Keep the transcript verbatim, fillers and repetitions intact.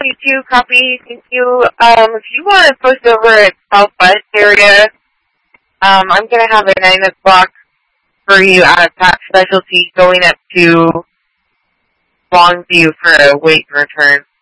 you too, copy. Thank you. Um, if you want to post over at Southwest area, um, I'm going to have a nine o'clock for you at Pat Specialty going up to Longview for a weight return.